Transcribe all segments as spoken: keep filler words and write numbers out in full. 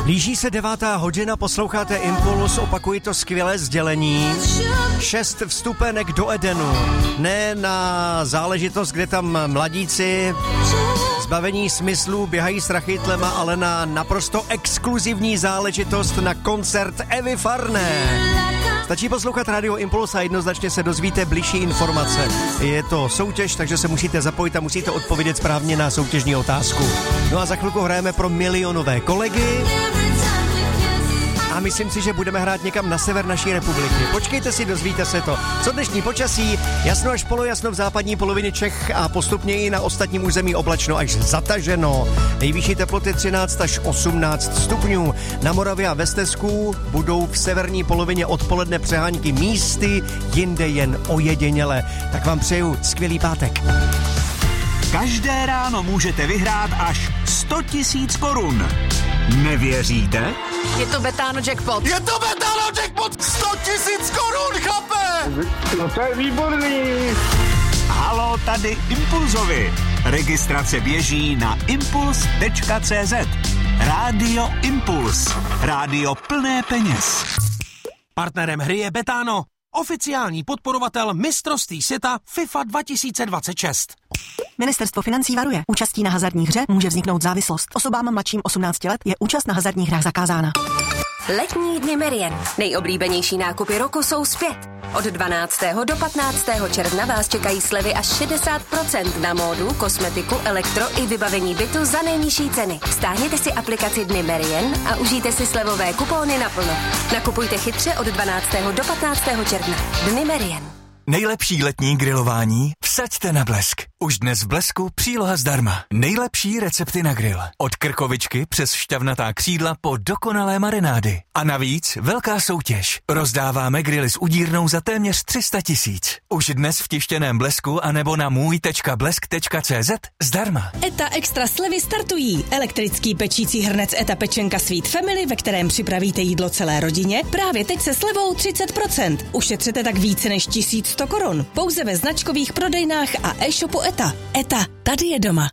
Blíží se devátá hodina, posloucháte Impuls, opakuji to skvělé sdělení. Šest vstupenek do Edenu. Ne na záležitost, kde tam mladíci zbavení smyslů běhají s rachytlema, ale na naprosto exkluzivní záležitost na koncert Evy Farné. Stačí poslouchat Radio Impuls a jednoznačně se dozvíte bližší informace. Je to soutěž, takže se musíte zapojit a musíte odpovědět správně na soutěžní otázku. No a za chvilku hrajeme pro milionové kolegy. A myslím si, že budeme hrát někam na sever naší republiky. Počkejte si, dozvíte se to. Co dnešní počasí? Jasno až polojasno v západní polovině Čech a postupně i na ostatním území oblačno až zataženo. Nejvyšší teploty třináct až osmnáct stupňů. Na Moravě a ve Stezsku budou v severní polovině odpoledne přehánky místy, jinde jen ojediněle. Tak vám přeju skvělý pátek. Každé ráno můžete vyhrát až sto tisíc korun. Nevěříte? Je to Betano jackpot. Je to Betano jackpot! sto tisíc korun, chlape! No to je výborný. Halo, tady Impulzovi. Registrace běží na impuls tečka cé zet. Rádio Impuls. Rádio plné peněz. Partnerem hry je Betano, oficiální podporovatel mistrovství světa FIFA dva tisíce dvacet šest. Ministerstvo financí varuje. Účastí na hazardní hře může vzniknout závislost. Osobám mladším osmnácti let je účast na hazardních hrách zakázána. Letní dny Merian. Nejoblíbenější nákupy roku jsou zpět. Od dvanáctého do patnáctého června vás čekají slevy až šedesát procent na módu, kosmetiku, elektro i vybavení bytu za nejnižší ceny. Stáhněte si aplikaci Dny Merian a užijte si slevové kupóny naplno. Nakupujte chytře od dvanáctého do patnáctého června. Dny Merian. Nejlepší letní grilování vsaďte na Blesk. Už dnes v Blesku příloha zdarma. Nejlepší recepty na grill. Od krkovičky přes šťavnatá křídla po dokonalé marinády. A navíc velká soutěž. Rozdáváme grily s udírnou za téměř tři sta tisíc. Už dnes v tištěném Blesku anebo na můj tečka blesk tečka cé zet zdarma. Eta Extra slevy startují. Elektrický pečící hrnec Eta Pečenka Sweet Family, ve kterém připravíte jídlo celé rodině, právě teď se slevou třicet procent. Ušetřete tak více než tisíc sto korun. Pouze ve značkových prodejnách a e-shopu Eta. Eta, tady je doma.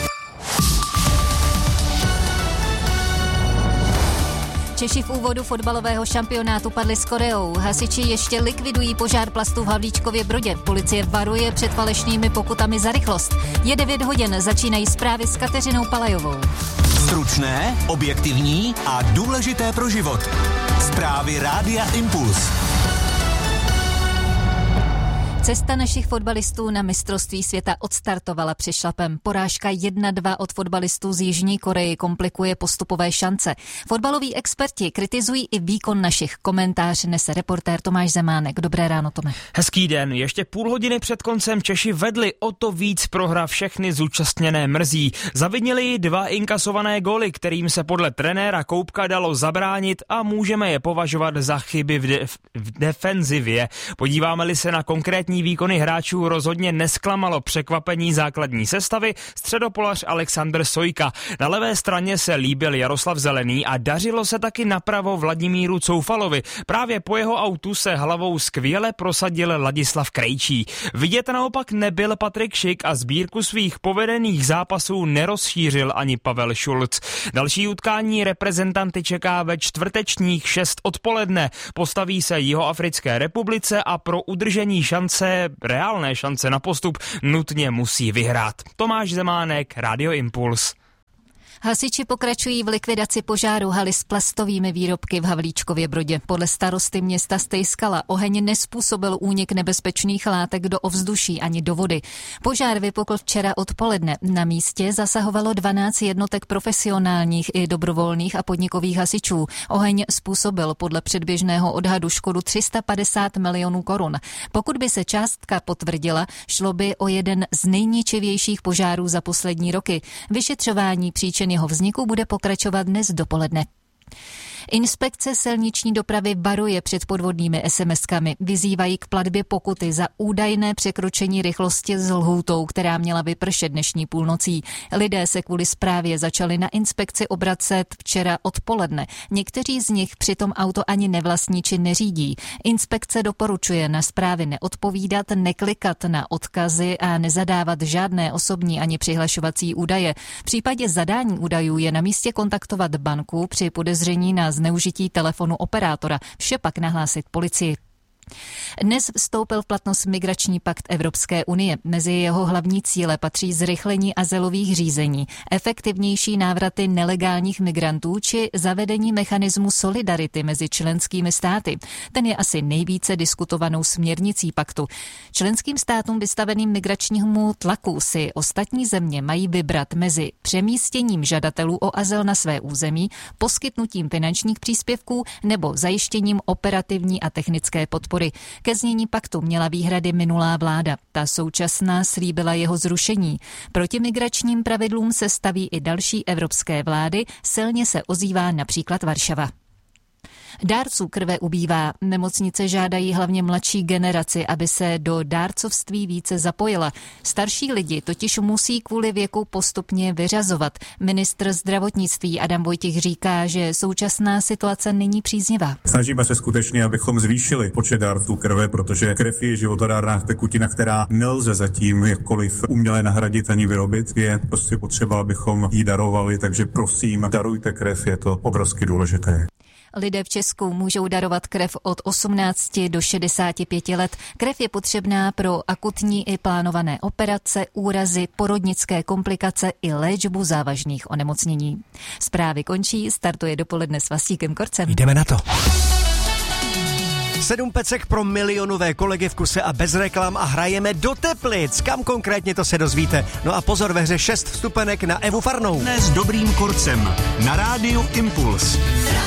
Češi v úvodu fotbalového šampionátu padli s Koreou. Hasiči ještě likvidují požár plastu v Havlíčkově Brodě. Policie varuje před falešnými pokutami za rychlost. Je devět hodin, začínají zprávy s Kateřinou Palajovou. Stručné, objektivní a důležité pro život. Zprávy Rádia Impuls. Cesta našich fotbalistů na mistrovství světa odstartovala přešlapem. Porážka jedna dva od fotbalistů z Jižní Koreji komplikuje postupové šance. Fotbaloví experti kritizují i výkon našich. Komentář nese reportér Tomáš Zemánek. Dobré ráno, Tome. Hezký den. Ještě půl hodiny před koncem Češi vedli, o to víc prohra všechny zúčastněné mrzí. Zavinili dva inkasované góly, kterým se podle trenéra Koubka dalo zabránit a můžeme je považovat za chyby v, def- v defenzivě. Podíváme-li se na konkrétní výkony hráčů, rozhodně nesklamalo překvapení základní sestavy středopolař Alexander Sojka. Na levé straně se líbil Jaroslav Zelený a dařilo se taky napravo Vladimíru Coufalovi. Právě po jeho autu se hlavou skvěle prosadil Ladislav Krejčí. Vidět naopak nebyl Patrik Šik a sbírku svých povedených zápasů nerozšířil ani Pavel Šulc. Další utkání reprezentanty čeká ve čtvrtečních šest odpoledne. Postaví se Jihoafrické republice a pro udržení šance, reálné šance na postup, nutně musí vyhrát. Tomáš Zemánek, Radio Impuls. Hasiči pokračují v likvidaci požáru haly s plastovými výrobky v Havlíčkově Brodě. Podle starosty města Stejskala oheň nezpůsobil únik nebezpečných látek do ovzduší ani do vody. Požár vypukl včera odpoledne. Na místě zasahovalo dvanáct jednotek profesionálních i dobrovolných a podnikových hasičů. Oheň způsobil podle předběžného odhadu škodu tři sta padesát milionů korun. Pokud by se částka potvrdila, šlo by o jeden z nejničivějších požárů za poslední roky. Vyšetřování příčin jeho vzniku bude pokračovat dnes dopoledne. Inspekce silniční dopravy varuje před podvodnými es em eskami. Vyzývají k platbě pokuty za údajné překročení rychlosti s lhůtou, která měla vypršet dnešní půlnocí. Lidé se kvůli zprávě začali na inspekci obracet včera odpoledne. Někteří z nich přitom auto ani nevlastní či neřídí. Inspekce doporučuje na zprávy neodpovídat, neklikat na odkazy a nezadávat žádné osobní ani přihlašovací údaje. V případě zadání údajů je na místě kontaktovat banku při podezření na zneužití telefonu operátora. Vše pak nahlásit policii. Dnes vstoupil v platnost migrační pakt Evropské unie. Mezi jeho hlavní cíle patří zrychlení azylových řízení, efektivnější návraty nelegálních migrantů či zavedení mechanismu solidarity mezi členskými státy. Ten je asi nejvíce diskutovanou směrnicí paktu. Členským státům vystaveným migračnímu tlaku si ostatní země mají vybrat mezi přemístěním žadatelů o azyl na své území, poskytnutím finančních příspěvků nebo zajištěním operativní a technické podpory. Ke znění paktu měla výhrady minulá vláda. Ta současná slíbila jeho zrušení. Proti migračním pravidlům se staví i další evropské vlády, silně se ozývá například Varšava. Dárců krve ubývá. Nemocnice žádají hlavně mladší generaci, aby se do dárcovství více zapojila. Starší lidi totiž musí kvůli věku postupně vyřazovat. Ministr zdravotnictví Adam Vojtěch říká, že současná situace není příznivá. Snažíme se skutečně, abychom zvýšili počet dárců krve, protože krev je životadárná tekutina, která nelze zatím jakkoliv uměle nahradit ani vyrobit. Je prostě potřeba, abychom ji darovali, takže prosím, darujte krev, je to obrovsky důležité. Lidé v Česku můžou darovat krev od osmnácti do šedesáti pěti let. Krev je potřebná pro akutní i plánované operace, úrazy, porodnické komplikace i léčbu závažných onemocnění. Zprávy končí, startuje dopoledne s Vasíkem Korcem. Jdeme na to. Sedm pecek pro milionové kolegy v kuse a bez reklam a hrajeme do Teplic. Kam konkrétně, to se dozvíte. No a pozor, ve hře šest vstupenek na Evu Farnou. Dnes s Dobrým Korcem na rádiu Impuls.